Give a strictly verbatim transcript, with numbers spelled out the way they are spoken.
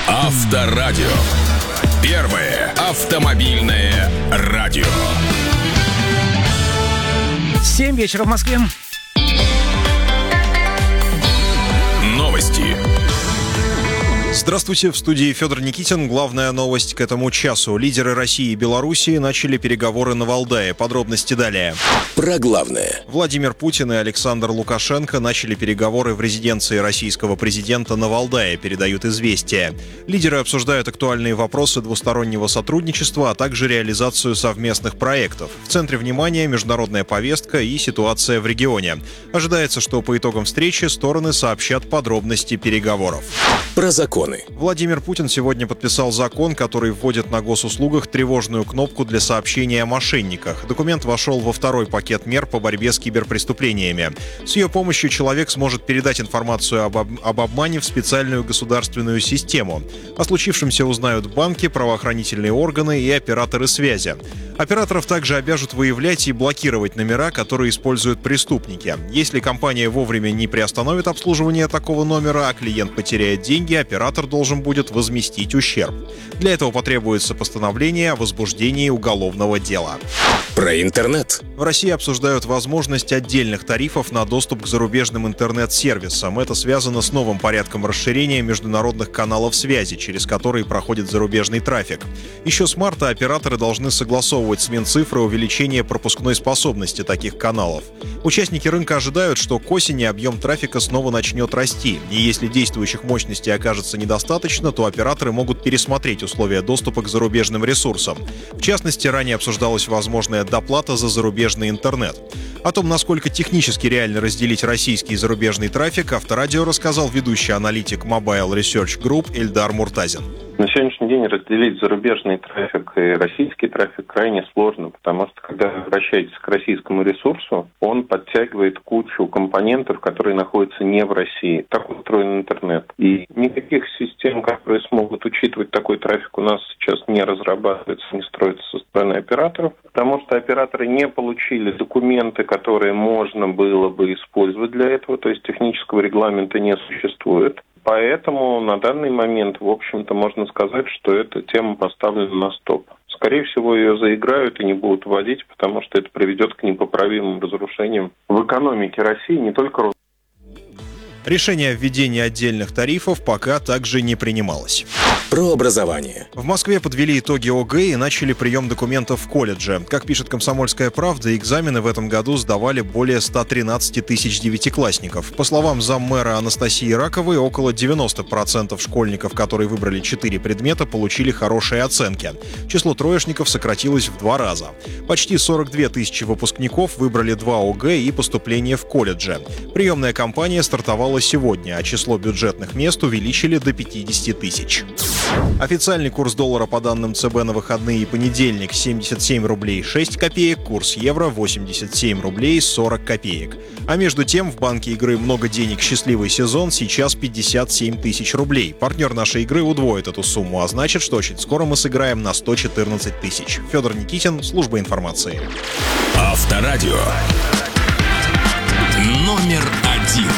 Авторадио. Первое автомобильное радио. Семь вечера в Москве. Новости. Здравствуйте, в студии Федор Никитин. Главная новость к этому часу. Лидеры России и Белоруссии начали переговоры на Валдае. Подробности далее. Про главное. Владимир Путин и Александр Лукашенко начали переговоры в резиденции российского президента на Валдае, передают «Известия». Лидеры обсуждают актуальные вопросы двустороннего сотрудничества, а также реализацию совместных проектов. В центре внимания международная повестка и ситуация в регионе. Ожидается, что по итогам встречи стороны сообщат подробности переговоров. Про законы. Владимир Путин сегодня подписал закон, который вводит на госуслугах тревожную кнопку для сообщения о мошенниках. Документ вошел во второй пакет мер по борьбе с киберпреступлениями. С ее помощью человек сможет передать информацию об, об, об обмане в специальную государственную систему. О случившемся узнают банки, правоохранительные органы и операторы связи. Операторов также обяжут выявлять и блокировать номера, которые используют преступники. Если компания вовремя не приостановит обслуживание такого номера, а клиент потеряет деньги, оператор должен будет возместить ущерб. Для этого потребуется постановление о возбуждении уголовного дела. Про интернет. В России обсуждают возможность отдельных тарифов на доступ к зарубежным интернет-сервисам. Это связано с новым порядком расширения международных каналов связи, через которые проходит зарубежный трафик. Еще с марта операторы должны согласовывать с Минцифрой увеличение пропускной способности таких каналов. Участники рынка ожидают, что к осени объем трафика снова начнет расти. И если действующих мощностей окажется недостаточно, то операторы могут пересмотреть условия доступа к зарубежным ресурсам. В частности, ранее обсуждалась возможная доплата за зарубежный интернет. О том, насколько технически реально разделить российский и зарубежный трафик, Авторадио рассказал ведущий аналитик Mobile Research Group Эльдар Муртазин. На сегодняшний день разделить зарубежный трафик и российский трафик крайне сложно, потому что, когда вы обращаетесь к российскому ресурсу, он подтягивает кучу компонентов, которые находятся не в России. Так устроен интернет. И никаких систем, которые смогут учитывать такой трафик, у нас сейчас не разрабатывается, не строится со стороны операторов, потому что операторы не получили документы, которые можно было бы использовать для этого, то есть технического регламента не существует. Поэтому на данный момент, в общем-то, можно сказать, что эта тема поставлена на стоп. Скорее всего, ее заиграют и не будут вводить, потому что это приведет к непоправимым разрушениям в экономике России, не только. Решение о введении отдельных тарифов пока также не принималось. Про образование. В Москве подвели итоги ОГЭ и начали прием документов в колледже. Как пишет «Комсомольская правда», экзамены в этом году сдавали более ста тринадцати тысяч девятиклассников. По словам заммэра Анастасии Раковой, около девяноста процентов школьников, которые выбрали четыре предмета, получили хорошие оценки. Число троечников сократилось в два раза. Почти сорок две тысячи выпускников выбрали два ОГЭ и поступление в колледже. Приемная кампания стартовала сегодня, а число бюджетных мест увеличили до пятидесяти тысяч. Официальный курс доллара по данным ЦБ на выходные и понедельник семьдесят семь рублей шесть копеек, курс евро восемьдесят семь рублей сорок копеек. А между тем в банке игры «Много денег. Счастливый сезон» сейчас пятьдесят семь тысяч рублей. Партнер нашей игры удвоит эту сумму, а значит, что очень скоро мы сыграем на сто четырнадцать тысяч. Федор Никитин, служба информации. Авторадио. Номер один.